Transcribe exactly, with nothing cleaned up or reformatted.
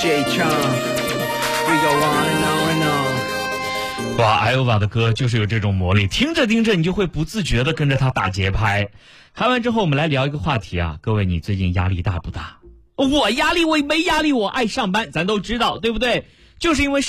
哇，艾欧巴的歌就是有这种魔力，听着听着你就会不自觉的跟着他打节拍。嗨完之后我们来聊一个话题啊，各位你最近压力大不大？我压力我没压力，我爱上班，咱都知道对不对？就是因为